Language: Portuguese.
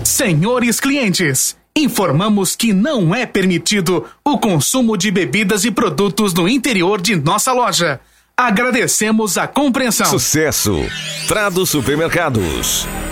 Senhores clientes, informamos que não é permitido o consumo de bebidas e produtos no interior de nossa loja. Agradecemos a compreensão. Sucesso. Prado Supermercados.